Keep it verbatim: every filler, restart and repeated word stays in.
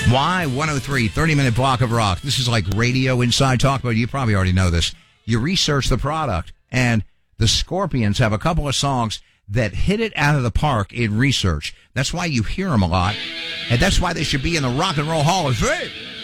Y one oh three, thirty-minute block of rock. This is like radio inside talk, but you probably already know this. You research the product, and the Scorpions have a couple of songs that hit it out of the park in research. That's why you hear them a lot, and that's why they should be in the Rock and Roll Hall of Fame.